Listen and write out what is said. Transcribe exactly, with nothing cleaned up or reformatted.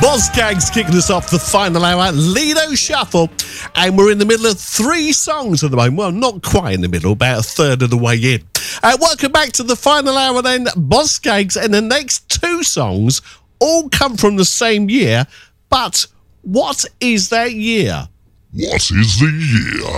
Bozgags kicking us off the final hour, Lido Shuffle, and we're in the middle of three songs at the moment. Well, not quite in the middle, about a third of the way in. Uh, welcome back to the final hour then, Bozgags, and the next two songs all come from the same year, but what is that year? What is the year?